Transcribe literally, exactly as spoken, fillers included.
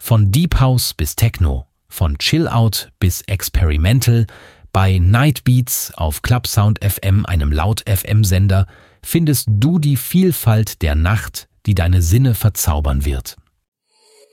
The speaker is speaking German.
Von Deep House bis Techno, von Chill Out bis Experimental, bei Night Beats auf Clubsound F M, einem Laut-F M-Sender, findest du die Vielfalt der Nacht, die deine Sinne verzaubern wird.